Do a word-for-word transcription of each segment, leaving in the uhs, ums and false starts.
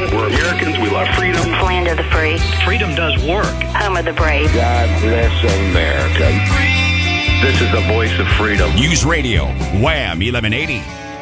American. We're Americans. We love freedom. Land of the free. Freedom does work. Home of the brave. God bless America. This is the voice of freedom. News Radio, Wham eleven eighty.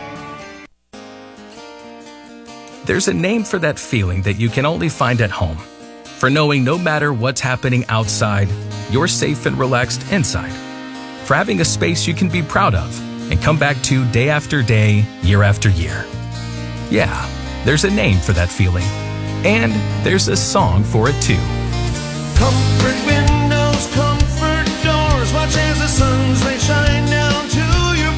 There's a name for that feeling that you can only find at home. For knowing no matter what's happening outside, you're safe and relaxed inside. For having a space you can be proud of and come back to day after day, year after year. Yeah, there's a name for that feeling. And there's a song for it too. Comfort windows, comfort doors, watch as the sun's rays shine down to your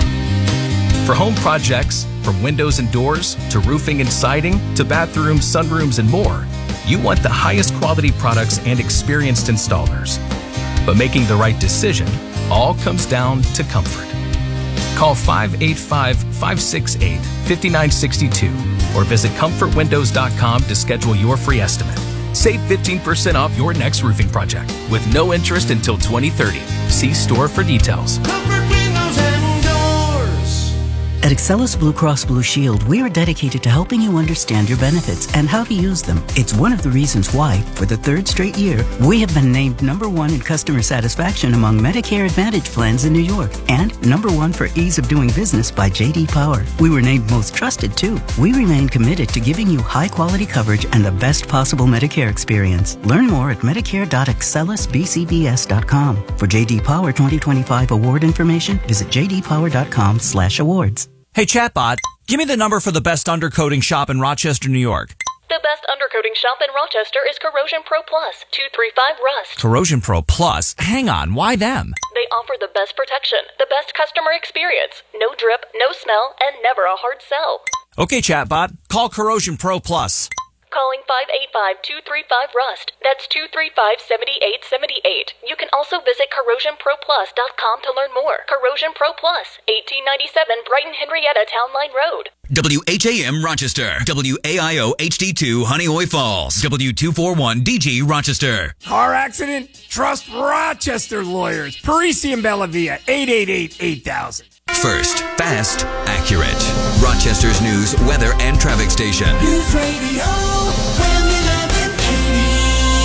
floor. For home projects, from windows and doors to roofing and siding to bathrooms, sunrooms, and more, you want the highest quality products and experienced installers. But making the right decision all comes down to comfort. Call five eight five, five six eight, five nine six two or visit comfort windows dot com to schedule your free estimate. Save fifteen percent off your next roofing project with no interest until twenty thirty. See store for details. Comfort windows and doors. At Excellus Blue Cross Blue Shield, we are dedicated to helping you understand your benefits and how to use them. It's one of the reasons why, for the third straight year, we have been named number one in customer satisfaction among Medicare Advantage plans in New York and number one for ease of doing business by J D Power. We were named most trusted, too. We remain committed to giving you high-quality coverage and the best possible Medicare experience. Learn more at medicare dot excellus b c b s dot com. For J D Power twenty twenty-five award information, visit j d power dot com slash awards. Hey, chatbot, give me the number for the best undercoating shop in Rochester, New York. The best undercoating shop in Rochester is Corrosion Pro Plus, two three five Rust. Corrosion Pro Plus? Hang on, why them? They offer the best protection, the best customer experience, no drip, no smell, and never a hard sell. Okay, chatbot, call Corrosion Pro Plus. Calling five eight five, two three five Rust. That's two three five, seven eight seven eight. You can also visit corrosion pro plus dot com to learn more. Corrosion Pro Plus, eighteen ninety-seven Brighton Henrietta Town Line Road. W H A M Rochester, W A I O H D two Honeoye Falls, W two forty-one D G Rochester. Car accident? Trust Rochester lawyers. Parisi and Bellavia, eight eight eight, eight thousand. First, fast, accurate. Rochester's news, weather, and traffic station. News Radio, Wham eleven eighty.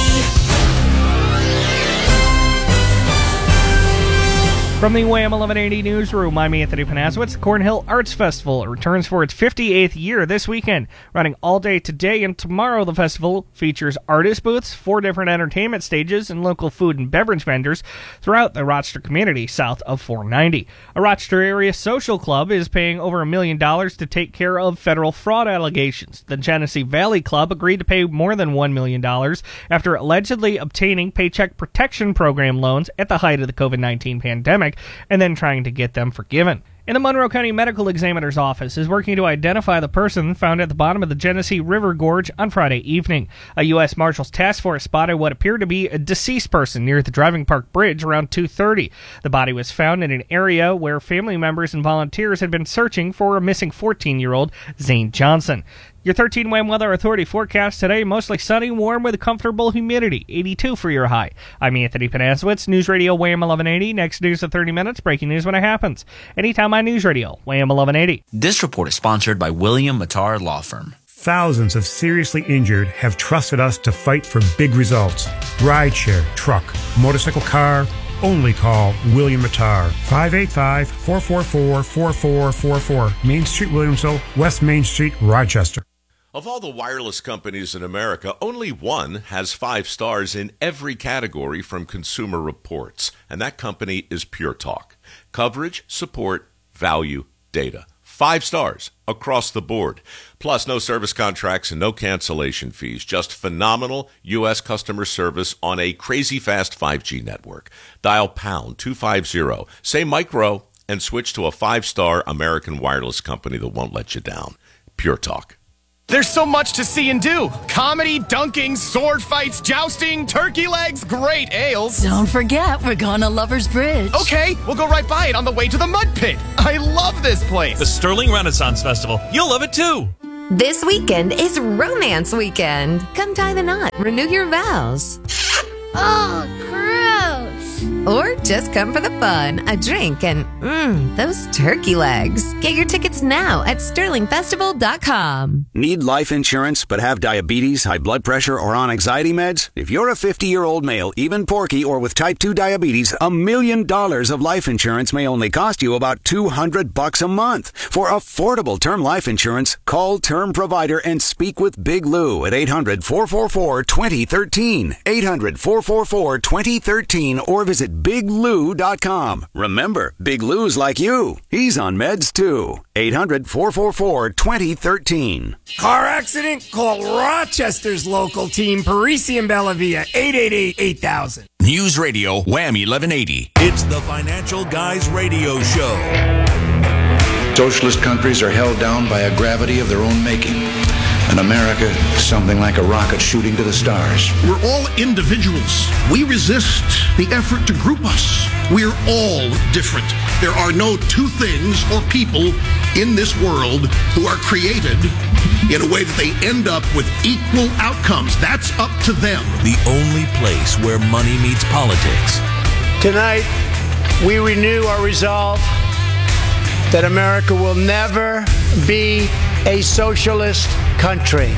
From the Wham eleven eighty newsroom, I'm Anthony Panaswitz. Cornhill Arts Festival returns for its fifty-eighth year this weekend. Running all day today and tomorrow, the festival features artist booths, four different entertainment stages, and local food and beverage vendors throughout the Rochester community south of four ninety. A Rochester area social club is paying over a million dollars to take care of federal fraud allegations. The Genesee Valley Club agreed to pay more than one million dollars after allegedly obtaining Paycheck Protection Program loans at the height of the covid nineteen pandemic, and then trying to get them forgiven. And the Monroe County Medical Examiner's Office is working to identify the person found at the bottom of the Genesee River Gorge on Friday evening. A U S Marshals task force spotted what appeared to be a deceased person near the Driving Park Bridge around two thirty. The body was found in an area where family members and volunteers had been searching for a missing fourteen-year-old, Zane Johnson. Your thirteen Wham Weather Authority forecast today, mostly sunny, warm with comfortable humidity, eighty-two for your high. I'm Anthony Panaswitz, News Radio Wham eleven eighty. Next news in thirty minutes, breaking news when it happens. Anytime on News Radio, Wham eleven eighty. This report is sponsored by William Matar Law Firm. Thousands of seriously injured have trusted us to fight for big results. Rideshare, truck, motorcycle, car. Only call William Matar. five eight five, four four four, four four four four. Main Street, Williamsville, West Main Street, Rochester. Of all the wireless companies in America, only one has five stars in every category from Consumer Reports, and that company is Pure Talk. Coverage, support, value, data. Five stars across the board. Plus, no service contracts and no cancellation fees. Just phenomenal U S customer service on a crazy fast five G network. Dial pound two fifty, say micro, and switch to a five-star American wireless company that won't let you down. Pure Talk. There's so much to see and do. Comedy, dunking, sword fights, jousting, turkey legs, great ales. Don't forget, we're going to Lover's Bridge. Okay, we'll go right by it on the way to the Mud Pit. I love this place. The Sterling Renaissance Festival. You'll love it too. This weekend is Romance Weekend. Come tie the knot, renew your vows. Oh, gross. Or just come for the fun, a drink, and mmm, those turkey legs. Get your tickets now at sterling festival dot com. Need life insurance but have diabetes, high blood pressure, or on anxiety meds? If you're a fifty-year-old male, even porky, or with type two diabetes, a million dollars of life insurance may only cost you about two hundred bucks a month. For affordable term life insurance, call Term Provider and speak with Big Lou at eight hundred, four four four, two zero one three, eight hundred, four four four, two zero one three, or visit big lou dot com. Remember, Big Lou's like you. He's on meds too. eight hundred, four four four, two zero one three. Car accident? Call Rochester's local team, Parisi and Bellavia, eight eight eight, eight thousand. News Radio, Wham eleven eighty. It's the Financial Guys Radio Show. Socialist countries are held down by a gravity of their own making. And America is something like a rocket shooting to the stars. We're all individuals. We resist the effort to group us. We're all different. There are no two things or people in this world who are created in a way that they end up with equal outcomes. That's up to them. The only place where money meets politics. Tonight, we renew our resolve that America will never be a socialist country.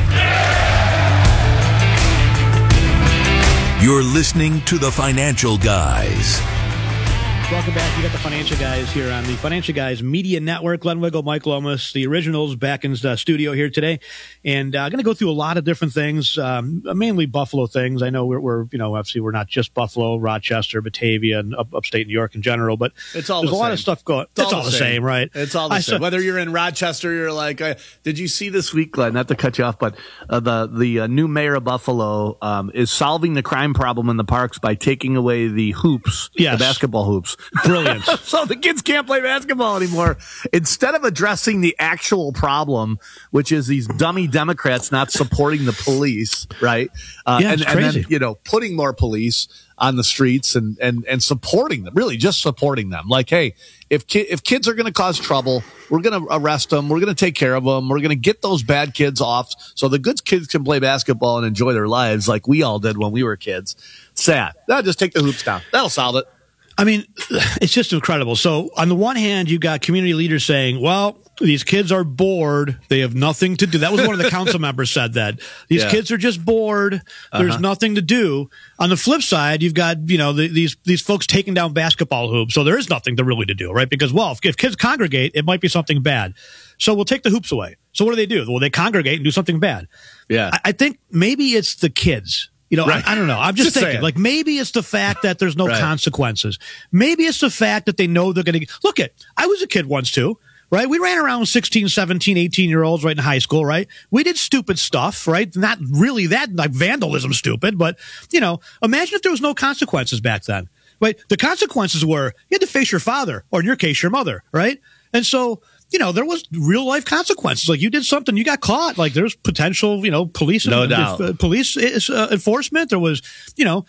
You're listening to the Financial Guys. Welcome back. You got the Financial Guys here on the Financial Guys Media Network. Glenn Wiggle, Mike Lomas, the originals back in the studio here today. And I'm uh, going to go through a lot of different things, um, mainly Buffalo things. I know we're, we're, you know, obviously we're not just Buffalo, Rochester, Batavia, and up, upstate New York in general, but it's all there's the a lot same. of stuff going. It's, it's all, all the same. same, right? It's all the I same. saw, Whether you're in Rochester, you're like, uh, did you see this week, Glenn? Not to cut you off, but uh, the the uh, new mayor of Buffalo um, is solving the crime problem in the parks by taking away the hoops, yes. the basketball hoops. Brilliant. So the kids can't play basketball anymore. Instead of addressing the actual problem, which is these dummy Democrats not supporting the police, right? Uh, yeah, and, it's and crazy. then, you know, putting more police on the streets and, and, and supporting them, really just supporting them. Like, hey, if ki- if kids are going to cause trouble, we're going to arrest them. We're going to take care of them. We're going to get those bad kids off so the good kids can play basketball and enjoy their lives like we all did when we were kids. Sad. Now just take the hoops down. That'll solve it. I mean, it's just incredible. So on the one hand, you got community leaders saying, well, these kids are bored. They have nothing to do. That was one of the council members said that. These Yeah. kids are just bored. There's Uh-huh. nothing to do. On the flip side, you've got, you know, the, these these folks taking down basketball hoops. So there is nothing to really to do, right? Because, well, if, if kids congregate, it might be something bad. So we'll take the hoops away. So what do they do? Well, they congregate and do something bad. Yeah. I, I think maybe it's the kids. You know, Right. I, I don't know. I'm just, Just thinking, saying. like, maybe it's the fact that there's no Right. consequences. Maybe it's the fact that they know they're going to look at. I was a kid once too, right? We ran around with sixteen, seventeen, eighteen year olds right in high school, right? We did stupid stuff, right? Not really that like vandalism stupid, but you know, imagine if there was no consequences back then, right? The consequences were you had to face your father, or in your case, your mother, right? And so, you know, there was real life consequences. Like you did something, you got caught. Like there's potential, you know, police, No doubt. uh, police uh, enforcement. There was, you know,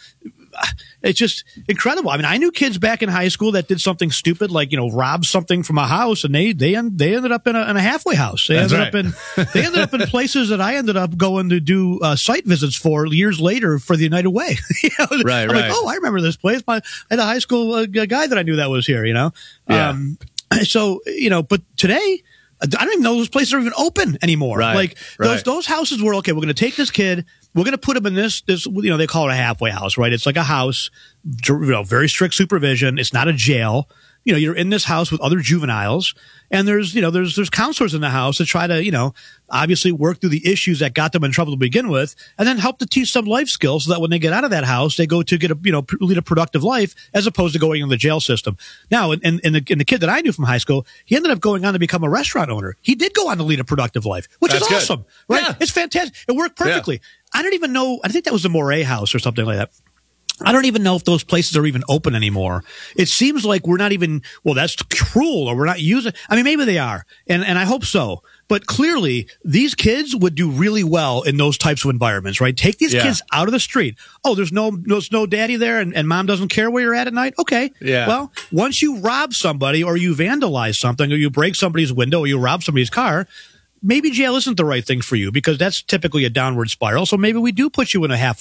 it's just incredible. I mean, I knew kids back in high school that did something stupid, like you know, rob something from a house, and they they they ended up in a, in a halfway house. They That's ended right. up in they ended up in places that I ended up going to do uh, site visits for years later for the United Way. You know? Right, I'm right. like, oh, I remember this place. My, I had a high school uh, guy that I knew that was here. You know, Yeah. um, so you know, but today. I don't even know those places are even open anymore. Right, Like those right. those houses were okay. We're going to take this kid. We're going to put him in this this. You know, they call it a halfway house, right? It's like a house, you know, very strict supervision. It's not a jail. You know, you're in this house with other juveniles, and there's you know there's there's counselors in the house to try to you know obviously work through the issues that got them in trouble to begin with, and then help to teach them life skills so that when they get out of that house, they go to get a you know lead a productive life as opposed to going in the jail system. Now, and and the, and the kid that I knew from high school, he ended up going on to become a restaurant owner. He did go on to lead a productive life, which That's is good. awesome, right? Yeah. It's fantastic. It worked perfectly. I don't even know. I think that was the Moray House or something like that. I don't even know if those places are even open anymore. It seems like we're not even, well, that's cruel, or we're not using, I mean, maybe they are, and, and I hope so. But clearly, these kids would do really well in those types of environments, right? Take these Yeah. kids out of the street. Oh, there's no, there's no daddy there, and, and mom doesn't care where you're at at night? Okay. Yeah. Well, once you rob somebody, or you vandalize something, or you break somebody's window, or you rob somebody's car, maybe jail isn't the right thing for you, because that's typically a downward spiral. So maybe we do put you in a half